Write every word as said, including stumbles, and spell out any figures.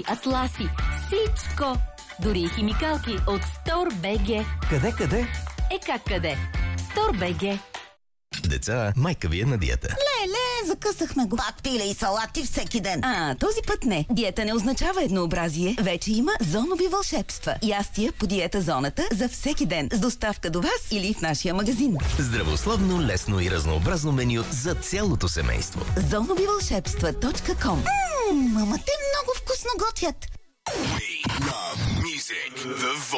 атласи, всичко. Дори и химикалки от Store.bg. Къде, къде? Е как къде? Store.bg. Деца, майка ви е на диета. Леле, закъсахме го. Пак пиле и салати всеки ден. А, този път не. Диета не означава еднообразие. Вече има зонови вълшебства. Ястия по диета зоната за всеки ден. С доставка до вас или в нашия магазин. Здравословно, лесно и разнообразно меню за цялото семейство. зонови вълшебства точка ком. Ммм, мама, те много вкусно готвят. We love music. The